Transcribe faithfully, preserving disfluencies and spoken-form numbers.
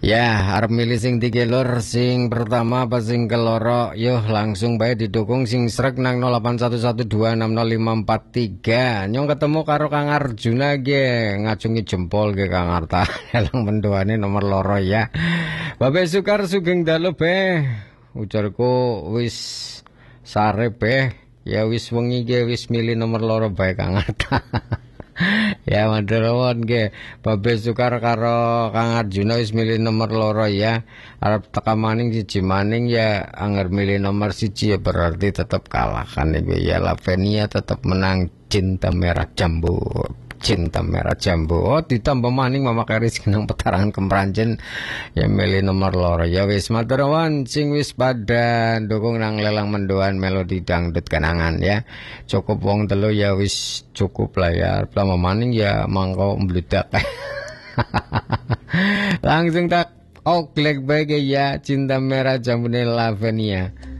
Ya, arep milih sing dikelur sing pertama apa sing keloro? Yo langsung bae didukung sing srek nang nol delapan satu satu dua enam nol lima empat tiga. Nyong ketemu karo Kang Arjuna ge, ngacungi jempol ge Kang Arta. Elang mendoane nomor loro ya. Babe Sukar sugeng dalu be. Ujarku wis sare be. Ya wis wengi ge wis milih nomor loro bae Kang Arta. Ya matur ge Babe Sukar karo Kang Arjuna wis milih nomor loro ya. Arep teka maning siji maning ya anger milih nomor siji ya berarti tetap kalah kan iku ya. Lavenia tetap menang. Cinta Merah Jambu. Cinta Merah Jambu. Oh ditambah maning Mama Karis kenang petarangan kemranjen ya milih nomor loro ya wis matur nuwun sing wis pada dukung nang lelang mendoan melodi dangdut kenangan ya. Cukup wong telu ya wis cukup lah ya. Lama maning ya mangko mbledak. Langsung tak oklek bae ya Cinta Merah Jambune Lavenia.